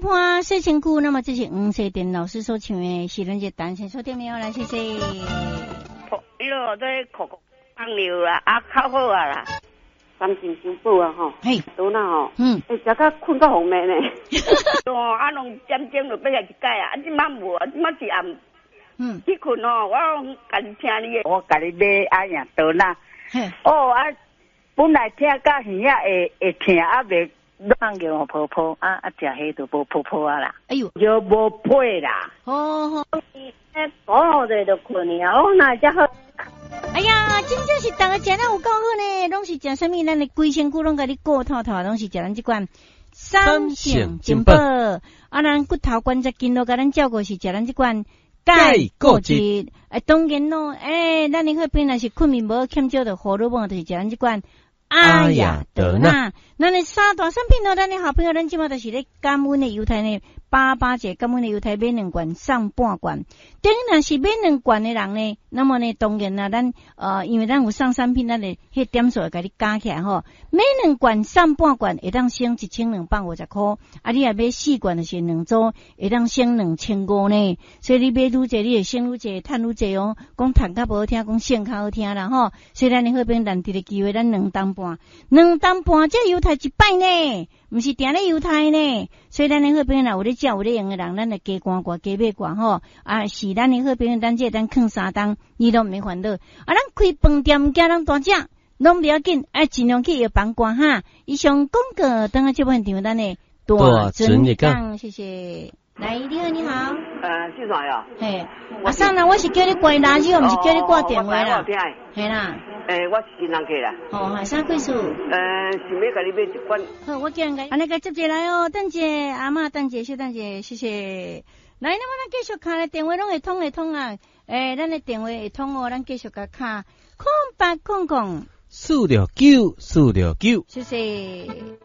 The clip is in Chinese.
伴洗身躯，那么这是黄世典老师所唱的是咱这单身收听没有啦？谢谢。 你落在哭哭放尿啦，较好啊啦。三心修补啊吼， 嘿， 倒那吼，食到困到红面呢。哦，拢渐渐就变来一改啊，即摆无，即摆是暗。去困哦，我家己听你的，我家己买啊样倒那。哦啊，本来听到耳仔会疼啊，袂放叫我泡泡啊，食迄都无泡泡啊啦。 哎呦， 就无配啦。哦，哦，对，就困了，我那只好。 哎呀，真正是大家食了有够好呢，拢是食什么？咱的规身躯拢甲你顾透透，拢是食咱这款三性金宝。啊，咱骨头关节筋都甲咱照顾是食咱这款钙固质。当然咯，咱的好边若是困眠无欠少的荷尔蒙，就是食咱这款阿雅德纳。咱的三大产品咯，咱的好朋友，咱即马就是咧感恩的犹太呢。88节感恩的犹太买2罐送半罐，等于若是买2罐的人呢，那么呢，当然啦，咱因为咱有送产品，咱的迄点数会甲你加起来吼，买2罐送半罐会当省1250块，啊，你若买4罐就是2组，会当省2500呢，所以你买愈济，你会省愈济，趁愈济哦。讲趁较无好听，讲省较好听啦吼。所以咱的好朋友难得的机会，咱2担半，这犹太一摆呢。毋是定咧犹太呢，所以咱的好朋友若有咧食有咧用的人，咱就加关挂加买挂吼。啊，是咱的好朋友，咱这咱放3档，你都免烦恼。啊，咱开饭店惊人大只，拢不要紧，尽量去药房挂哈。以上广告等下这部分场咱的大准讲，谢谢。来，你好，你好。 是啥呀？ 嘿，阿桑啦，我是叫你挂垃圾，毋是叫你挂电话啦。嘿啦。 我是新人客啦。 哦，啥贵数？ 想要甲你买一罐。 好，我叫人家，安尼个接起来哦，等者阿嬷，等者小等者，谢谢。来，那么咱继续卡咧电话拢会通啊。咱的电话会通哦，咱继续甲卡，0800 469， 谢谢。